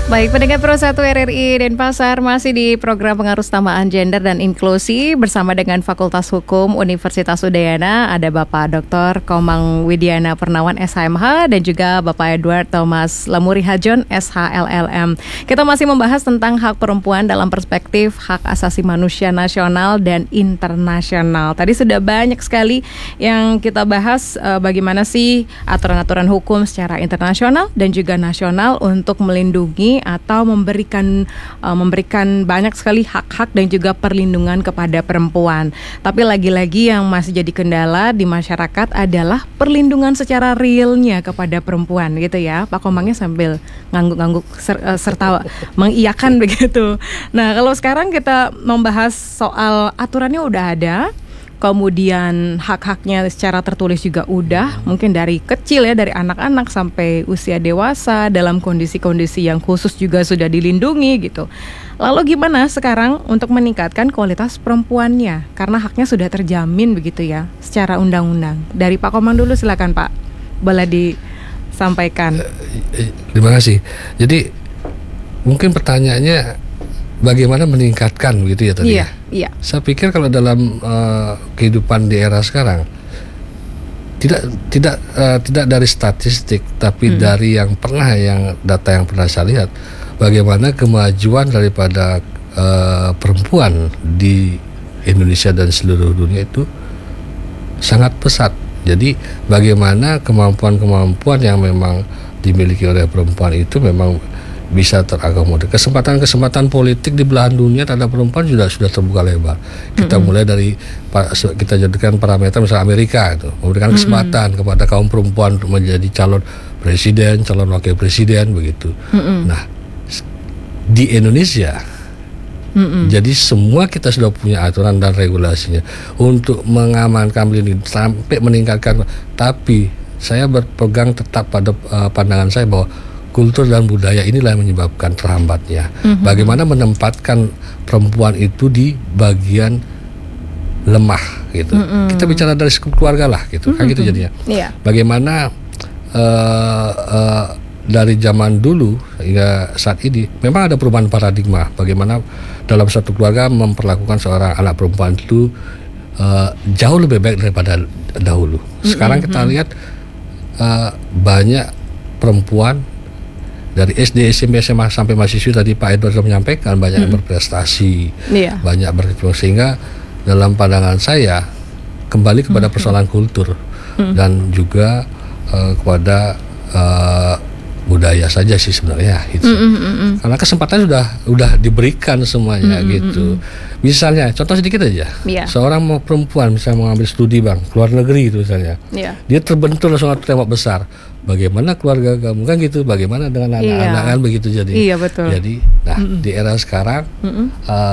Baik, pendengar Pro 1 RRI Denpasar masih di program Pengaruh Utamaan Gender dan Inklusi bersama dengan Fakultas Hukum Universitas Udayana. Ada Bapak Dr. Komang Widiana Pernawan SHMH dan juga Bapak Edward Thomas Lemuri Hajon SHLLM. Kita masih membahas tentang hak perempuan dalam perspektif hak asasi manusia nasional dan internasional. Tadi sudah banyak sekali yang kita bahas bagaimana sih aturan-aturan hukum secara internasional dan juga nasional untuk melindungi atau memberikan banyak sekali hak-hak dan juga perlindungan kepada perempuan. Tapi lagi-lagi yang masih jadi kendala di masyarakat adalah perlindungan secara realnya kepada perempuan gitu ya. Pak Komangnya sambil ngangguk-ngangguk serta mengiyakan begitu. Nah, kalau sekarang kita membahas soal aturannya udah ada, kemudian hak-haknya secara tertulis juga udah, mungkin dari kecil ya, dari anak-anak sampai usia dewasa dalam kondisi-kondisi yang khusus juga sudah dilindungi gitu. Lalu gimana sekarang untuk meningkatkan kualitas perempuannya? Karena haknya sudah terjamin begitu ya secara undang-undang. Dari Pak Komang dulu silakan Pak, boleh disampaikan. Terima kasih. Jadi mungkin pertanyaannya bagaimana meningkatkan begitu ya tadi? Iya. Saya pikir kalau dalam kehidupan di era sekarang tidak dari statistik, tapi dari yang data yang pernah saya lihat, bagaimana kemajuan daripada perempuan di Indonesia dan seluruh dunia itu sangat pesat. Jadi bagaimana kemampuan-kemampuan yang memang dimiliki oleh perempuan itu memang bisa terakomodir. Kesempatan politik di belahan dunia terhadap perempuan sudah terbuka lebar. Kita mulai dari kita jadikan parameter misalnya Amerika itu memberikan kesempatan kepada kaum perempuan untuk menjadi calon presiden, calon wakil presiden begitu. Nah, di Indonesia jadi semua kita sudah punya aturan dan regulasinya untuk mengamankan ini sampai meningkatkan. Tapi saya berpegang tetap pada pandangan saya bahwa kultur dan budaya inilah yang menyebabkan terhambatnya. Bagaimana menempatkan perempuan itu di bagian lemah gitu. Kita bicara dari keluarga lah gitu, kan gitu jadinya. Bagaimana dari zaman dulu hingga saat ini memang ada perubahan paradigma. Bagaimana dalam satu keluarga memperlakukan seorang anak perempuan itu jauh lebih baik daripada dahulu. Sekarang kita lihat banyak perempuan dari SD, SMP, SMA sampai mahasiswa tadi Pak Edward sudah menyampaikan banyak yang berprestasi, banyak berkecimpung, sehingga dalam pandangan saya kembali kepada persoalan kultur dan juga kepada budaya saja sih sebenarnya itu. Karena kesempatan sudah diberikan semuanya gitu. Misalnya contoh sedikit aja, seorang perempuan misalnya mau ambil studi keluar negeri itu misalnya, dia terbentur langsung tembok besar. Bagaimana keluarga kamu kan gitu? Bagaimana dengan anak-anak kan begitu jadi. Iya betul. Jadi, di era sekarang